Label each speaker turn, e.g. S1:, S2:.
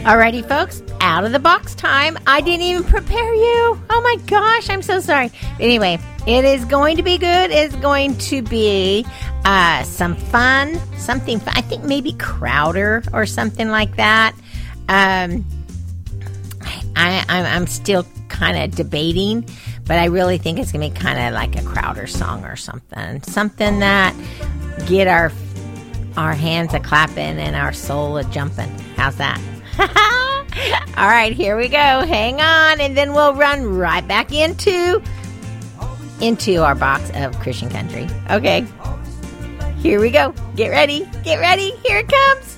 S1: Alrighty, folks, out of the box time. I didn't even prepare you. Oh my gosh, I'm so sorry. Anyway, it is going to be good. It's going to be some fun, something fun. I think maybe Crowder or something like that. I'm still kind of debating, but I really think it's going to be kind of like a Crowder song or something. Something that get our hands a-clapping and our soul a-jumping. How's that? All right, here we go. Hang on, and then we'll run right back into our box of Christian country. Okay, here we go. Get ready. Get ready. Here it comes.